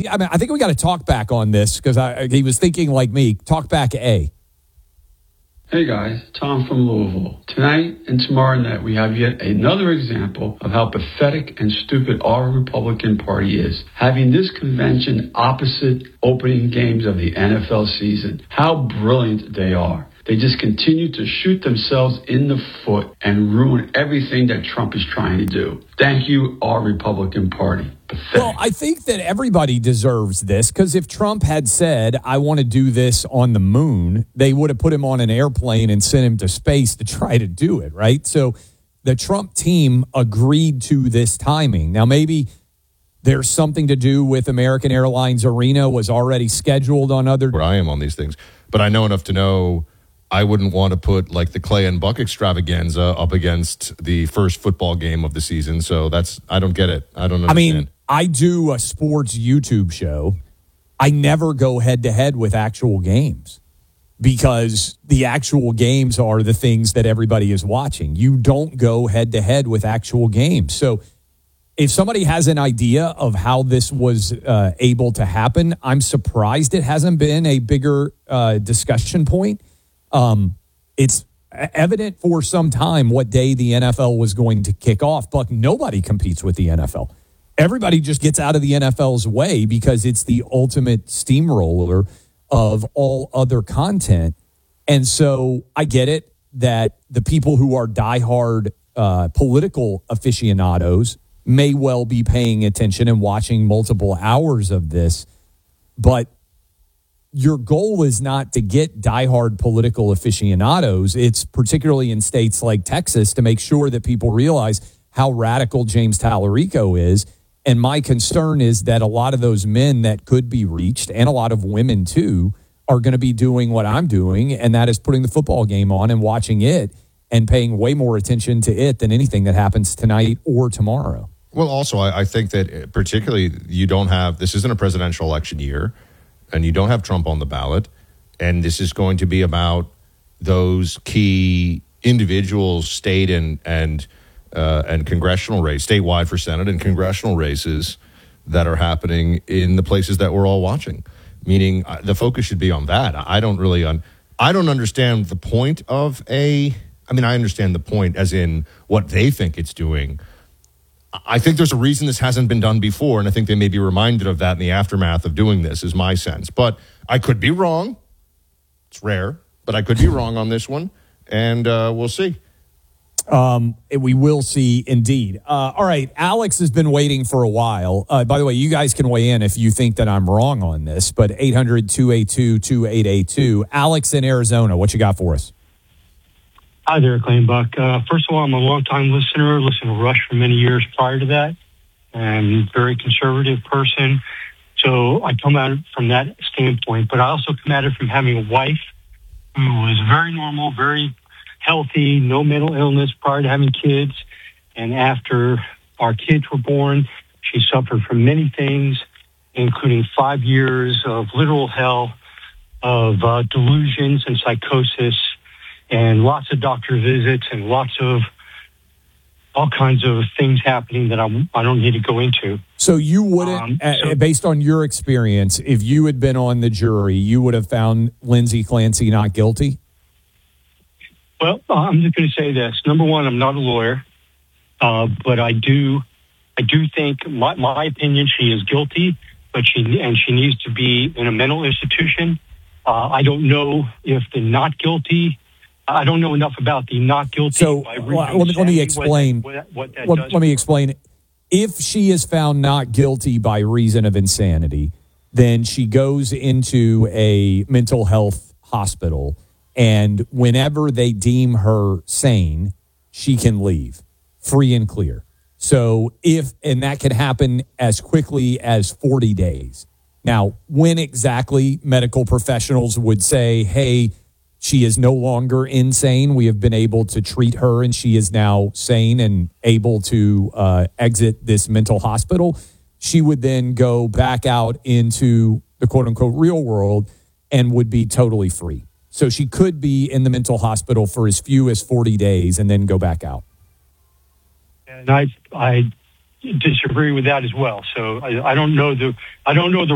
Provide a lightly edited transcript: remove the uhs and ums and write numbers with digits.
I mean, I think we got to talk back on this because he was thinking like me. Talk back A. Hey guys, Tom from Louisville. Tonight and tomorrow night we have yet another example of how pathetic and stupid our Republican Party is. Having this convention opposite opening games of the NFL season. How brilliant they are. They just continue to shoot themselves in the foot and ruin everything that Trump is trying to do. Thank you, our Republican Party. Pathetic. Well, I think that everybody deserves this because if Trump had said, I want to do this on the moon, they would have put him on an airplane and sent him to space to try to do it, right? So the Trump team agreed to this timing. Now, maybe there's something to do with American Airlines Arena was already scheduled on other... Where I am on these things. But I know enough to know I wouldn't want to put like the Clay and Buck extravaganza up against the first football game of the season. So I don't get it. I don't understand. I mean, I do a sports YouTube show. I never go head to head with actual games because the actual games are the things that everybody is watching. You don't go head to head with actual games. So if somebody has an idea of how this was able to happen, I'm surprised it hasn't been a bigger discussion point. It's evident for some time what day the NFL was going to kick off, but nobody competes with the NFL. Everybody just gets out of the NFL's way because it's the ultimate steamroller of all other content. And so I get it that the people who are diehard political aficionados may well be paying attention and watching multiple hours of this, but your goal is not to get diehard political aficionados. It's particularly in states like Texas to make sure that people realize how radical James Tallarico is. And my concern is that a lot of those men that could be reached, and a lot of women too, are going to be doing what I'm doing, and that is putting the football game on and watching it and paying way more attention to it than anything that happens tonight or tomorrow. Well, also, I think that particularly this isn't a presidential election year, and you don't have Trump on the ballot, and this is going to be about those key individuals, state and congressional race, statewide for Senate and congressional races that are happening in the places that we're all watching. Meaning, the focus should be on that. I don't understand the point of I understand the point as in what they think it's doing. I think there's a reason this hasn't been done before, and I think they may be reminded of that in the aftermath of doing this, is my sense. But I could be wrong. It's rare, but I could be wrong on this one, and we'll see. We will see, indeed. All right, Alex has been waiting for a while. By the way, you guys can weigh in if you think that I'm wrong on this, but 800-282-2882. Alex in Arizona, what you got for us? Hi there, Clay and Buck. First of all, I'm a longtime listener. Listened to Rush for many years prior to that. I'm a very conservative person. So I come at it from that standpoint. But I also come at it from having a wife who was very normal, very healthy, no mental illness prior to having kids. And after our kids were born, she suffered from many things, including 5 years of literal hell, of delusions and psychosis, and lots of doctor visits and lots of all kinds of things happening that I don't need to go into. So you wouldn't, based on your experience, if you had been on the jury, you would have found Lindsay Clancy not guilty? Well, I'm just going to say this. Number one, I'm not a lawyer, but I do think, my opinion, she is guilty, but she needs to be in a mental institution. I don't know if the not guilty. I don't know enough about the not guilty. So let me explain. Let me explain. If she is found not guilty by reason of insanity, then she goes into a mental health hospital, and whenever they deem her sane, she can leave free and clear. So and that can happen as quickly as 40 days. Now, when exactly medical professionals would say, hey, she is no longer insane, we have been able to treat her and she is now sane and able to exit this mental hospital, she would then go back out into the quote-unquote real world and would be totally free. So she could be in the mental hospital for as few as 40 days and then go back out. And I disagree with that as well. So I don't know the